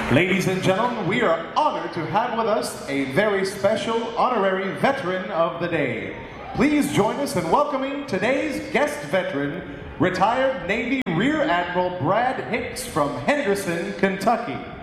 Ladies and gentlemen, we are honored to have with us a very special honorary veteran of the day. Please join us in welcoming today's guest veteran, retired Navy Rear Admiral Brad Hicks from Henderson, Kentucky.